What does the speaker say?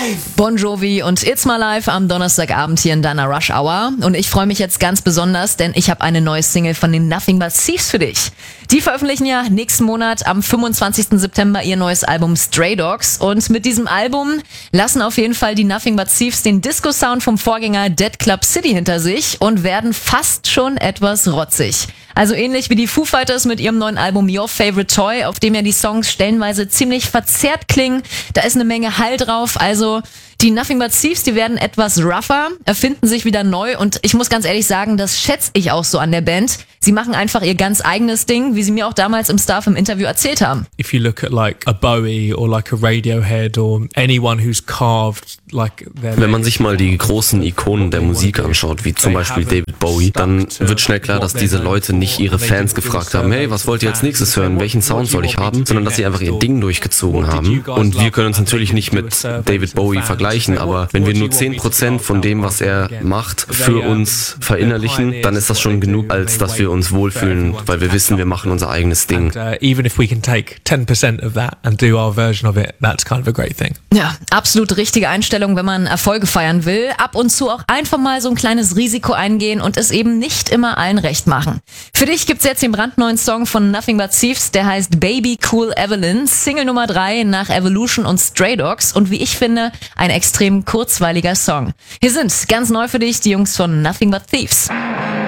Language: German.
Bon Jovi und It's My Life am Donnerstagabend hier in deiner Rush Hour. Und ich freue mich jetzt ganz besonders, denn ich habe eine neue Single von den Nothing But Thieves für dich. Die veröffentlichen ja nächsten Monat am 25. September ihr neues Album Stray Dogs. Und mit diesem Album lassen auf jeden Fall die Nothing But Thieves den Disco-Sound vom Vorgänger Dead Club City hinter sich und werden fast schon etwas rotzig. Also ähnlich wie die Foo Fighters mit ihrem neuen Album Your Favorite Toy, auf dem ja die Songs stellenweise ziemlich verzerrt klingen. Da ist eine Menge Hall drauf, also die Nothing But Thieves, die werden etwas rougher, erfinden sich wieder neu und ich muss ganz ehrlich sagen, das schätze ich auch so an der Band. Sie machen einfach ihr ganz eigenes Ding, wie sie mir auch damals im Stuff im Interview erzählt haben. If you look at like a Bowie or like a Radiohead or anyone who's carved like Wenn man sich mal die großen Ikonen der Musik anschaut, wie zum Beispiel David Bowie, dann wird schnell klar, dass diese Leute nicht ihre Fans gefragt haben, hey, was wollt ihr als nächstes hören, welchen Sound soll ich haben, sondern dass sie einfach ihr Ding durchgezogen haben. Und wir können uns natürlich nicht mit David Bowie vergleichen, aber wenn wir nur 10% von dem, was er macht, für uns verinnerlichen, dann ist das schon genug, als dass wir uns wohlfühlen, weil wir wissen, wir machen unser eigenes Ding. Even if we can take 10% of that and do our version of it, that's kind of a great thing. Ja, absolut richtige Einstellung, wenn man Erfolge feiern will. Ab und zu auch einfach mal so ein kleines Risiko eingehen und es eben nicht immer allen recht machen. Für dich gibt's jetzt den brandneuen Song von Nothing But Thieves, der heißt Baby Cool Evelyn, Single Nummer 3 nach Evolution und Stray Dogs und wie ich finde, ein extrem kurzweiliger Song. Hier sind ganz neu für dich die Jungs von Nothing But Thieves.